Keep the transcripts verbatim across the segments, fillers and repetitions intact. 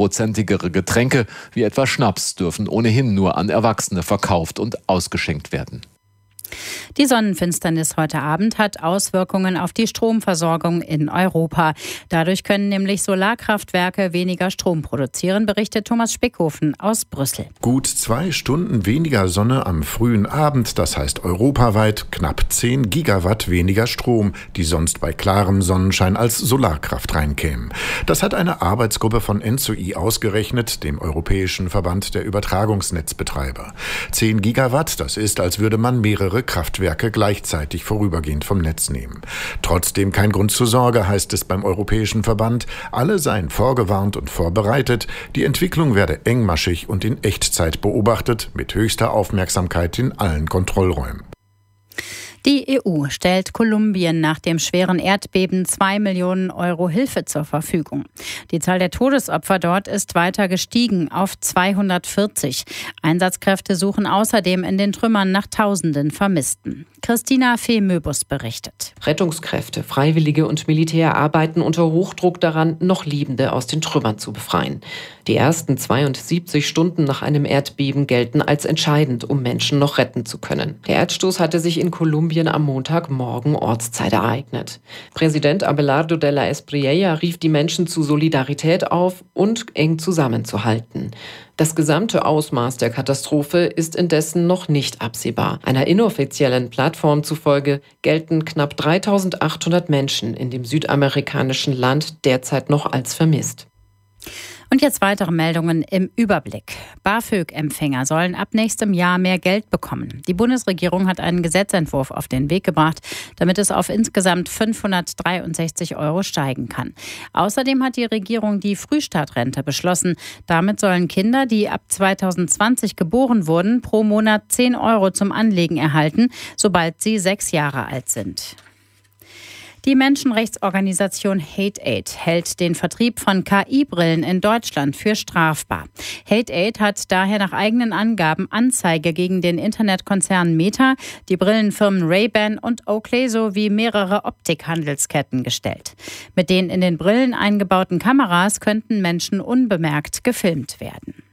hochprozentigere Getränke, wie etwa Schnaps, dürfen ohnehin nur an Erwachsene verkauft und ausgeschenkt werden. Die Sonnenfinsternis heute Abend hat Auswirkungen auf die Stromversorgung in Europa. Dadurch können nämlich Solarkraftwerke weniger Strom produzieren, berichtet Thomas Spickhofen aus Brüssel. Gut zwei Stunden weniger Sonne am frühen Abend, das heißt europaweit knapp zehn Gigawatt weniger Strom, die sonst bei klarem Sonnenschein als Solarkraft reinkämen. Das hat eine Arbeitsgruppe von ENTSO-I ausgerechnet, dem Europäischen Verband der Übertragungsnetzbetreiber. zehn Gigawatt, das ist, als würde man mehrere Kraftwerke gleichzeitig vorübergehend vom Netz nehmen. Trotzdem kein Grund zur Sorge, heißt es beim Europäischen Verband. Alle seien vorgewarnt und vorbereitet. Die Entwicklung werde engmaschig und in Echtzeit beobachtet, mit höchster Aufmerksamkeit in allen Kontrollräumen. Die E U stellt Kolumbien nach dem schweren Erdbeben zwei Millionen Euro Hilfe zur Verfügung. Die Zahl der Todesopfer dort ist weiter gestiegen auf zweihundertvierzig. Einsatzkräfte suchen außerdem in den Trümmern nach Tausenden Vermissten. Christina Fee-Möbus berichtet. Rettungskräfte, Freiwillige und Militär arbeiten unter Hochdruck daran, noch Lebende aus den Trümmern zu befreien. Die ersten zweiundsiebzig Stunden nach einem Erdbeben gelten als entscheidend, um Menschen noch retten zu können. Der Erdstoß hatte sich in Kolumbien am Montagmorgen Ortszeit ereignet. Präsident Abelardo de la Espriella rief die Menschen zu Solidarität auf und eng zusammenzuhalten. Das gesamte Ausmaß der Katastrophe ist indessen noch nicht absehbar. Einer inoffiziellen Plattform zufolge gelten knapp dreitausendachthundert Menschen in dem südamerikanischen Land derzeit noch als vermisst. Und jetzt weitere Meldungen im Überblick. BAföG-Empfänger sollen ab nächstem Jahr mehr Geld bekommen. Die Bundesregierung hat einen Gesetzentwurf auf den Weg gebracht, damit es auf insgesamt fünfhundertdreiundsechzig Euro steigen kann. Außerdem hat die Regierung die Frühstartrente beschlossen. Damit sollen Kinder, die ab zweitausendzwanzig geboren wurden, pro Monat zehn Euro zum Anlegen erhalten, sobald sie sechs Jahre alt sind. Die Menschenrechtsorganisation Hate-Aid hält den Vertrieb von K I-Brillen in Deutschland für strafbar. Hate-Aid hat daher nach eigenen Angaben Anzeige gegen den Internetkonzern Meta, die Brillenfirmen Ray-Ban und Oakley sowie mehrere Optikhandelsketten gestellt. Mit den in den Brillen eingebauten Kameras könnten Menschen unbemerkt gefilmt werden.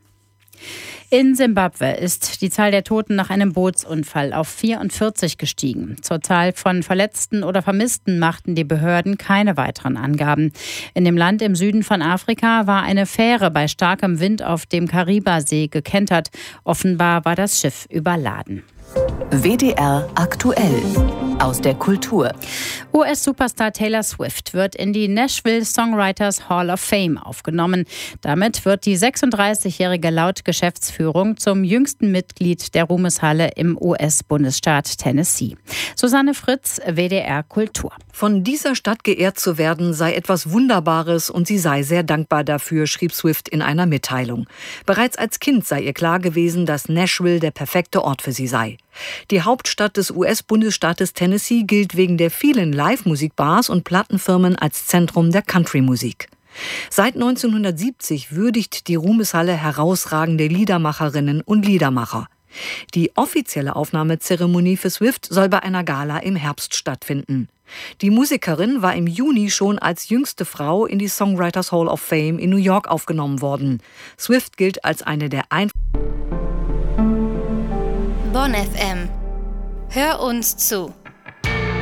In Simbabwe ist die Zahl der Toten nach einem Bootsunfall auf vierundvierzig gestiegen. Zur Zahl von Verletzten oder Vermissten machten die Behörden keine weiteren Angaben. In dem Land im Süden von Afrika war eine Fähre bei starkem Wind auf dem Karibasee gekentert. Offenbar war das Schiff überladen. W D R aktuell aus der Kultur. U S-Superstar Taylor Swift wird in die Nashville Songwriters Hall of Fame aufgenommen. Damit wird die sechsunddreißigjährige laut Geschäftsführung zum jüngsten Mitglied der Ruhmeshalle im U S-Bundesstaat Tennessee. Susanne Fritz, W D R Kultur. Von dieser Stadt geehrt zu werden, sei etwas Wunderbares und sie sei sehr dankbar dafür, schrieb Swift in einer Mitteilung. Bereits als Kind sei ihr klar gewesen, dass Nashville der perfekte Ort für sie sei. Die Hauptstadt des U S-Bundesstaates Tennessee gilt wegen der vielen Live-Musikbars und Plattenfirmen als Zentrum der Country-Musik. Seit neunzehnhundertsiebzig würdigt die Ruhmeshalle herausragende Liedermacherinnen und Liedermacher. Die offizielle Aufnahmezeremonie für Swift soll bei einer Gala im Herbst stattfinden. Die Musikerin war im Juni schon als jüngste Frau in die Songwriters Hall of Fame in New York aufgenommen worden. Swift gilt als eine der ein Bonn F M. Hör uns zu.